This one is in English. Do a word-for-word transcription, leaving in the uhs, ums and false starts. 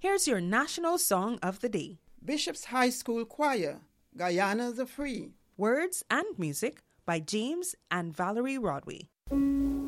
Here's your national song of the day. Bishop's High School Choir, Guyana the Free. Words and music by James and Valerie Rodway.